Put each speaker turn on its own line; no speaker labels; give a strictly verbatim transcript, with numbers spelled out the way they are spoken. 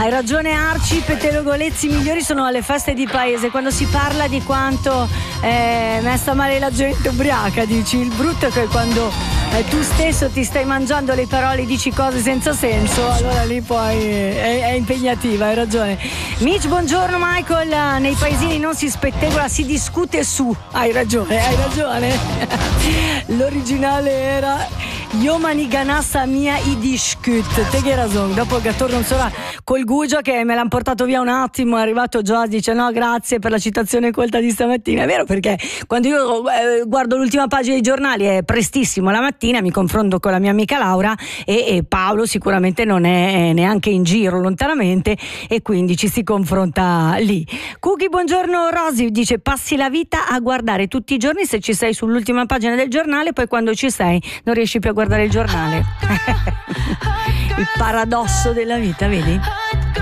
Hai ragione Arci, i pettegolezzi migliori sono alle feste di paese, quando si parla di quanto eh, messa male la gente ubriaca, dici. Il brutto è che quando eh, tu stesso ti stai mangiando le parole, dici cose senza senso, allora lì poi è, è impegnativa, hai ragione. Mitch, buongiorno Michael, nei paesini non si spettegola, si discute su. Hai ragione, hai ragione. L'originale era Yomani ganassa mia i discut. Te che ragione. Dopo che torno solo col Gugio che me l'hanno portato via un attimo, è arrivato già, dice no grazie per la citazione colta di stamattina. È vero, perché quando io eh, guardo l'ultima pagina dei giornali è prestissimo la mattina, mi confronto con la mia amica Laura e, e Paolo sicuramente non è neanche in giro lontanamente e quindi ci si confronta lì. Cookie, buongiorno Rosy, dice passi la vita a guardare tutti i giorni se ci sei sull'ultima pagina del giornale, poi quando ci sei non riesci più a guardare il giornale. Il paradosso della vita, vedi?